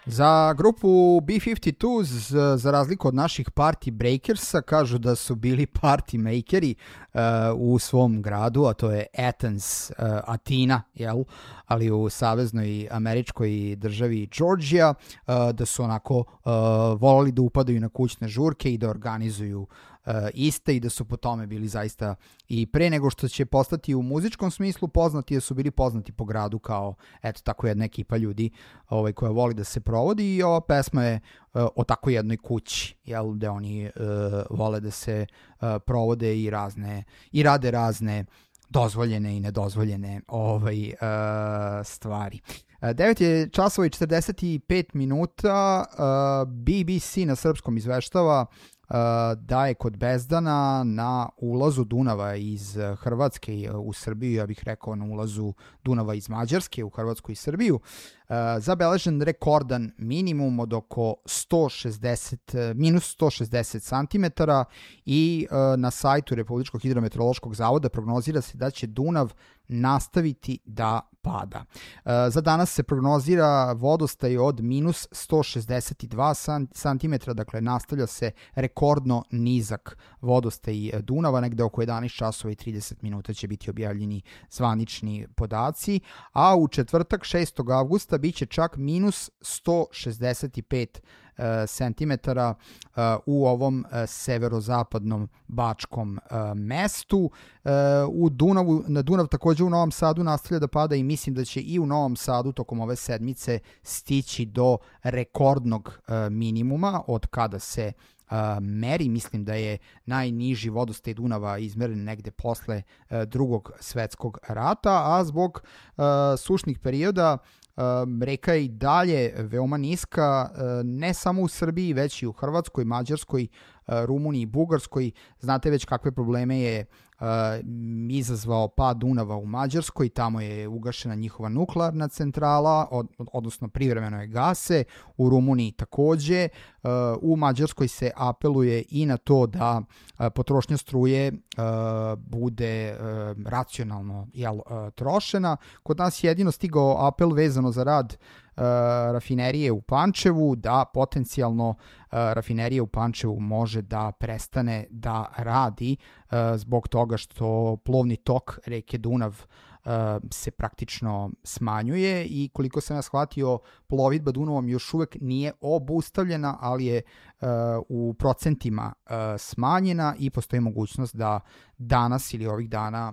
Za grupu B-52s, za razliku od naših Party Breakersa, kažu da su bili party makeri u svom gradu, a to je Athens, Atina, jel? Ali u saveznoj američkoj državi Georgia, da su onako volali da upadaju na kućne žurke i da organizuju iste i da su po tome bili zaista i pre nego što će postati u muzičkom smislu poznati, da su bili poznati po gradu kao eto tako jedna ekipa ljudi koja voli da se provodi i ova pesma je o tako jednoj kući, jel, gde oni vole da se provode i rade razne dozvoljene i nedozvoljene stvari. 9 je časova i 45 minuta, BBC na srpskom izveštava da je kod Bezdana na ulazu Dunava iz Hrvatske u Srbiju, ja bih rekao na ulazu Dunava iz Mađarske u Hrvatsku i Srbiju, zabeležen rekordan minimum od oko minus 160 cm i na sajtu Republičkog hidrometeorološkog zavoda prognozira se da će Dunav nastaviti da pada. Za danas se prognozira vodostaj od minus 162 cm, dakle nastavlja se rekordno nizak vodostaj Dunava, negde oko 11 časova i 30 minuta će biti objavljeni zvanični podaci, a u četvrtak 6. avgusta biće čak minus 165 cm u ovom severozapadnom bačkom mestu. Na Dunav također u Novom Sadu nastavlja da pada i mislim da će i u Novom Sadu tokom ove sedmice stići do rekordnog minimuma od kada se meri. Mislim da je najniži vodostaj Dunava izmeren negde posle Drugog svetskog rata, a zbog sušnih perioda reka je i dalje veoma niska, ne samo u Srbiji, već i u Hrvatskoj, Mađarskoj, Rumuniji i Bugarskoj. Znate već kakve probleme je izazvao pad Dunava u Mađarskoj, tamo je ugašena njihova nuklearna centrala, odnosno privremeno je gase, u Rumuniji takođe. U Mađarskoj se apeluje i na to da potrošnja struje bude racionalno trošena. Kod nas je jedino stigao apel vezano za rad rafinerije u Pančevu, da potencijalno rafinerija u Pančevu može da prestane da radi zbog toga što plovni tok reke Dunav se praktično smanjuje i koliko sam ja shvatio, plovidba Dunavom još uvek nije obustavljena, ali je u procentima smanjena i postoji mogućnost da danas ili ovih dana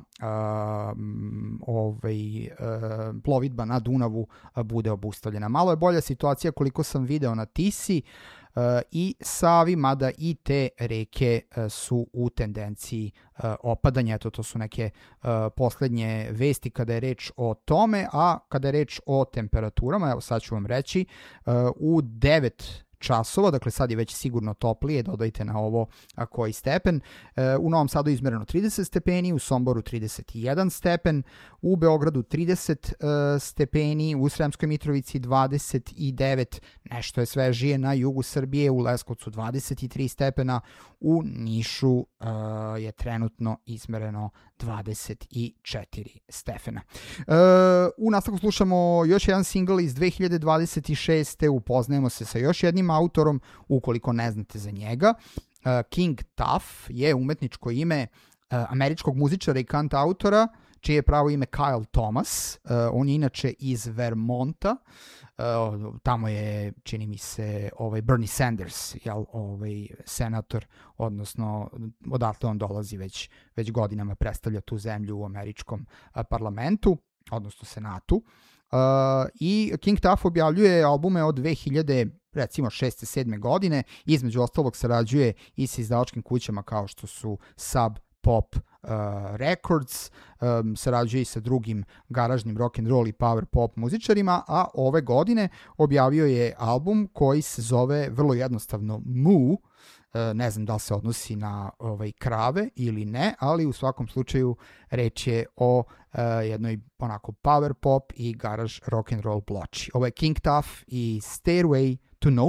plovidba na Dunavu bude obustavljena. Malo je bolja situacija koliko sam video na Tisi i Savi, mada i te reke su u tendenciji opadanja. Eto, to su neke poslednje vesti kada je reč o tome, a kada je reč o temperaturama, evo sad ću vam reći, u 9 časova, dakle sad je već sigurno toplije, dodajte na ovo koji stepen. U Novom Sadu je izmereno 30 stepeni, u Somboru 31 stepen, u Beogradu 30 stepeni, u Sremskoj Mitrovici 29, nešto je svežije na jugu Srbije, u Leskovcu 23 stepena, u Nišu je trenutno izmereno 24 stepena. U nastavku slušamo još jedan singl iz 2026. Upoznajemo se sa još jednim autorom, ukoliko ne znate za njega. King Tuff je umetničko ime američkog muzičara i kantautora, čije je pravo ime Kyle Thomas. On je inače iz Vermonta. Tamo je, čini mi se, Bernie Sanders, senator, odnosno odatle on dolazi već godinama, predstavlja tu zemlju u američkom parlamentu, odnosno senatu. I King Tuff objavljuje albume od 2000, recimo 6-7 godine, između ostalog sarađuje i sa izdavačkim kućama kao što su Sub Pop Records, sarađuje i sa drugim garažnim rock and roll i power pop muzičarima, a ove godine objavio je album koji se zove vrlo jednostavno Moo. Ne znam da li se odnosi na krave ili ne, ali u svakom slučaju reč je o jednoj onako power pop i garaž rock and roll ploči. Ovo je King Tuff i Stairway to No